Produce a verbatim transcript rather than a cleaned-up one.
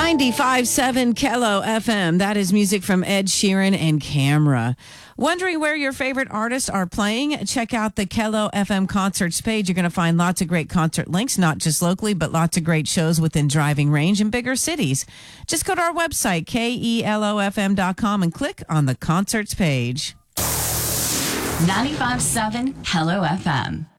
ninety-five point seven Kello F M. That is music from Ed Sheeran and Camera. Wondering where your favorite artists are playing? Check out the Kello F M concerts page. You're going to find lots of great concert links, not just locally, but lots of great shows within driving range in bigger cities. Just go to our website, K E L O F M dot com, and click on the concerts page. ninety-five point seven Kello F M.